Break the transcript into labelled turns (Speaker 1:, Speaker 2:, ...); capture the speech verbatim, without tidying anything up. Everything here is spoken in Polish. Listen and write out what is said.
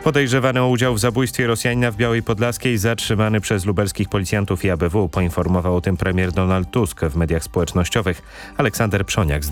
Speaker 1: Podejrzewany o udział w zabójstwie Rosjanina w Białej Podlaskiej zatrzymany przez lubelskich policjantów i A B W. Poinformował o tym premier Donald Tusk w mediach społecznościowych. Aleksander Przoniak.